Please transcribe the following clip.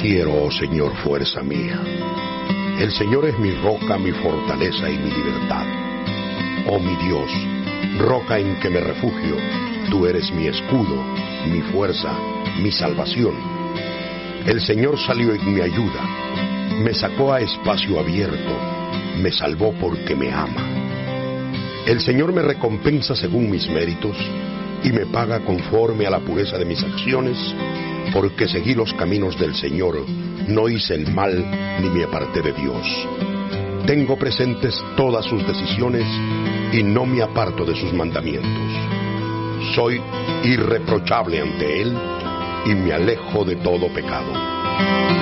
quiero, oh Señor, fuerza mía. El Señor es mi roca, mi fortaleza y mi libertad. Oh mi Dios, roca en que me refugio, tú eres mi escudo, mi fuerza, mi salvación. El Señor salió en mi ayuda, me sacó a espacio abierto, me salvó porque me ama. El Señor me recompensa según mis méritos y me paga conforme a la pureza de mis acciones, porque seguí los caminos del Señor, no hice el mal ni me aparté de Dios. Tengo presentes todas sus decisiones y no me aparto de sus mandamientos. Soy irreprochable ante Él y me alejo de todo pecado.